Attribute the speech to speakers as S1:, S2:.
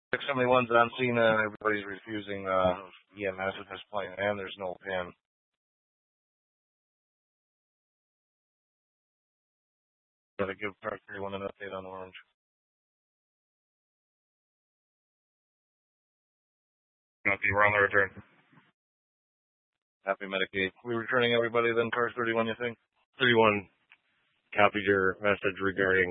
S1: 671's on scene and everybody's refusing EMS at this point, and there's no pin. Gotta give Park 31 an update on Orange.
S2: Copy, we're on the return.
S1: Happy Medicaid. We returning everybody then, Cars 31, you think?
S2: 31 copied your message regarding